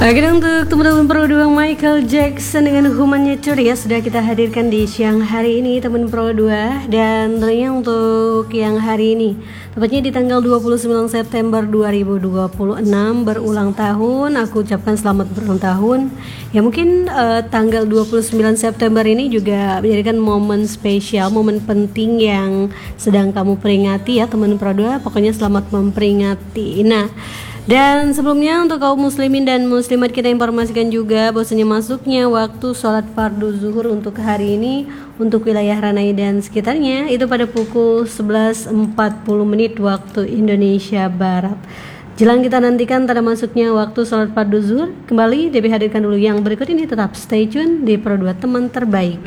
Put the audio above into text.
Oke, dan untuk teman-teman Pro 2 Michael Jackson dengan Human Nature ya sudah kita hadirkan di siang hari ini teman Pro 2. Dan tentunya untuk yang hari ini tepatnya di tanggal 29 September 2026 berulang tahun, aku ucapkan selamat berulang tahun. Ya mungkin tanggal 29 September ini juga menjadikan momen spesial, momen penting yang sedang kamu peringati ya teman Pro 2. Pokoknya selamat memperingati. Nah, dan sebelumnya untuk kaum muslimin dan muslimat kita informasikan juga bahwasanya masuknya waktu sholat fardu zuhur untuk hari ini untuk wilayah Ranai dan sekitarnya itu pada pukul 11.40 menit waktu Indonesia Barat. Jelang kita nantikan tanda masuknya waktu sholat fardu zuhur. Kembali Debbie hadirkan dulu yang berikut ini, tetap stay tune di Pro 2 teman terbaik.